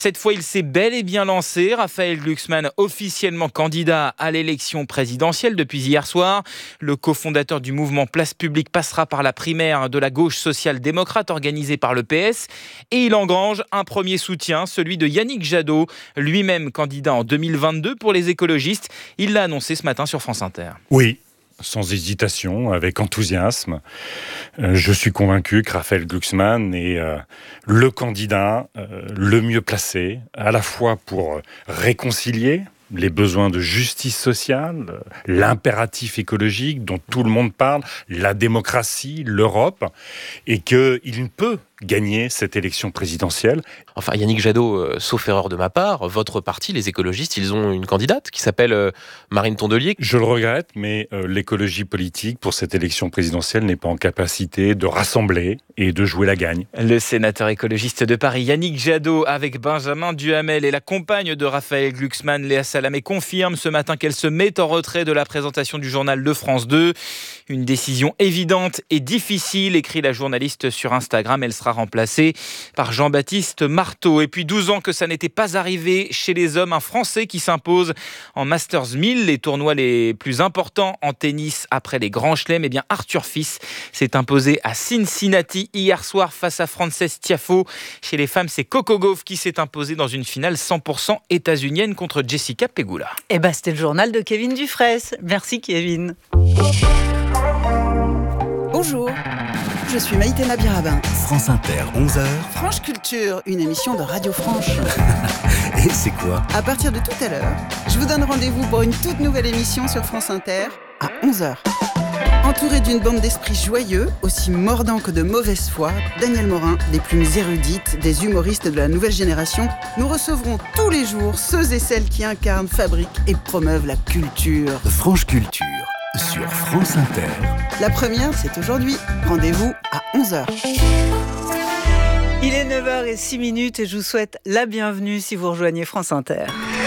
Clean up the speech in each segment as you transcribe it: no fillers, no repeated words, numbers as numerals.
Cette fois, il s'est bel et bien lancé. Raphaël Glucksmann, officiellement candidat à l'élection présidentielle depuis hier soir. Le cofondateur du mouvement Place Publique passera par la primaire de la gauche social-démocrate organisée par le PS. Et il engrange un premier soutien, celui de Yannick Jadot, lui-même candidat en 2022 pour les écologistes. Il l'a annoncé ce matin sur France Inter. Oui. Sans hésitation, avec enthousiasme. Je suis convaincu que Raphaël Glucksmann est le candidat le mieux placé, à la fois pour réconcilier les besoins de justice sociale, l'impératif écologique dont tout le monde parle, la démocratie, l'Europe, et qu'il peut gagner cette élection présidentielle. Enfin, Yannick Jadot, sauf erreur de ma part, votre parti, les écologistes, ils ont une candidate qui s'appelle Marine Tondelier. Je le regrette, mais l'écologie politique, pour cette élection présidentielle, n'est pas en capacité de rassembler et de jouer la gagne. Le sénateur écologiste de Paris, Yannick Jadot, avec Benjamin Duhamel et la compagne de Raphaël Glucksmann, Léa Salamé, confirme ce matin qu'elle se met en retrait de la présentation du journal de France 2. Une décision évidente et difficile, écrit la journaliste sur Instagram. Elle sera remplacé par Jean-Baptiste Marteau. Et puis 12 ans que ça n'était pas arrivé chez les hommes, un Français qui s'impose en Masters 1000, les tournois les plus importants en tennis après les grands chelems. Eh bien, Arthur Fils s'est imposé à Cincinnati hier soir face à Frances Tiafoe. Chez les femmes, c'est Coco Gauff qui s'est imposée dans une finale 100% états-unienne contre Jessica Pegula. Et c'était le journal de Kevin Dufresne. Merci Kevin. Bonjour, je suis Maïté Nabirabin. France Inter, 11h. Franche Culture, une émission de Radio Franche. Et c'est quoi ? À partir de tout à l'heure, je vous donne rendez-vous pour une toute nouvelle émission sur France Inter à 11h. Entouré d'une bande d'esprits joyeux, aussi mordants que de mauvaise foi, Daniel Morin, des plumes érudites, des humoristes de la nouvelle génération, nous recevrons tous les jours ceux et celles qui incarnent, fabriquent et promeuvent la culture. Franche Culture, sur France Inter. La première, c'est aujourd'hui. Rendez-vous à 11h. Il est 9h06 et je vous souhaite la bienvenue si vous rejoignez France Inter.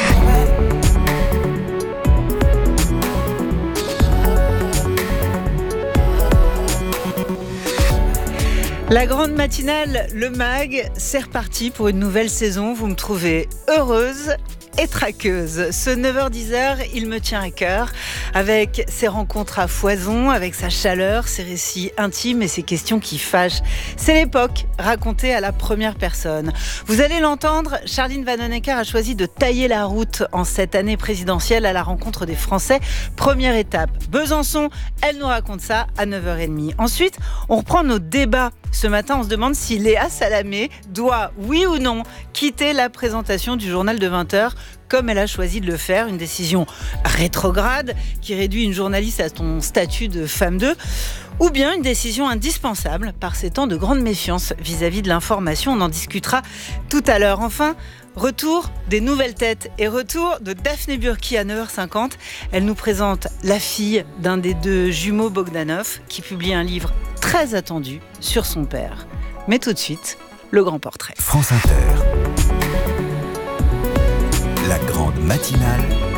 La grande matinale, le MAG, c'est reparti pour une nouvelle saison. Vous me trouvez heureuse et traqueuse. Ce 9h-10h, il me tient à cœur, avec ses rencontres à foison, avec sa chaleur, ses récits intimes et ses questions qui fâchent. C'est l'époque racontée à la première personne. Vous allez l'entendre, Charline Vanhoenacker a choisi de tailler la route en cette année présidentielle à la rencontre des Français. Première étape, Besançon, elle nous raconte ça à 9h30. Ensuite, on reprend nos débats. Ce matin, on se demande si Léa Salamé doit, oui ou non, quitter la présentation du journal de 20h comme elle a choisi de le faire. Une décision rétrograde qui réduit une journaliste à son statut de femme d'eux, ou bien une décision indispensable par ces temps de grande méfiance vis-à-vis de l'information. On en discutera tout à l'heure. Enfin, retour des nouvelles têtes et retour de Daphné Burki à 9h50. Elle nous présente la fille d'un des deux jumeaux Bogdanov qui publie un livre très attendu sur son père. Mais tout de suite, le grand portrait. France Inter. La grande matinale.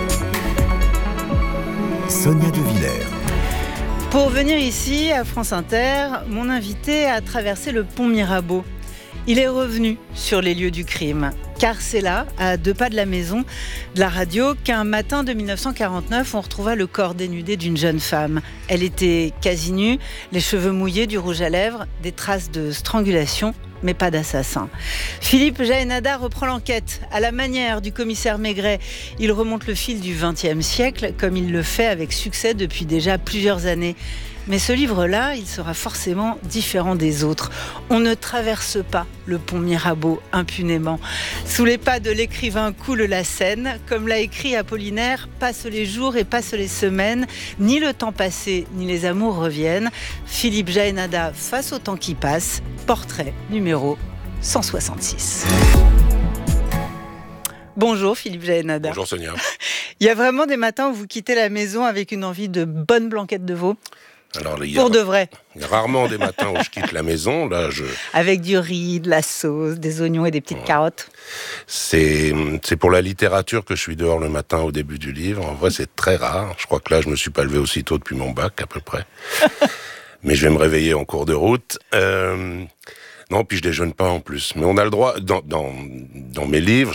Sonia De Villers. Pour venir ici, à France Inter, mon invité a traversé le pont Mirabeau. Il est revenu sur les lieux du crime, car c'est là, à 2 pas de la maison de la radio, qu'un matin de 1949, on retrouva le corps dénudé d'une jeune femme. Elle était quasi nue, les cheveux mouillés, du rouge à lèvres, des traces de strangulation, mais pas d'assassin. Philippe Jaénada reprend l'enquête à la manière du commissaire Maigret. Il remonte le fil du XXe siècle, comme il le fait avec succès depuis déjà plusieurs années. Mais ce livre-là, il sera forcément différent des autres. On ne traverse pas le pont Mirabeau impunément. Sous les pas de l'écrivain coule la Seine. Comme l'a écrit Apollinaire, passent les jours et passent les semaines. Ni le temps passé, ni les amours reviennent. Philippe Jaénada face au temps qui passe. Portrait numéro 166. Bonjour Philippe Jaénada. Bonjour Sonia. Il y a vraiment des matins où vous quittez la maison avec une envie de bonne blanquette de veau? Alors, pour de vrai. Il y a rarement des matins où je quitte la maison. Là, avec du riz, de la sauce, des oignons et des petites carottes. C'est pour la littérature que je suis dehors le matin au début du livre. En vrai, c'est très rare. Je crois que là, je me suis pas levé aussitôt depuis mon bac, à peu près. Mais je vais me réveiller en cours de route. Non, puis je déjeune pas en plus. Mais on a le droit, dans mes livres,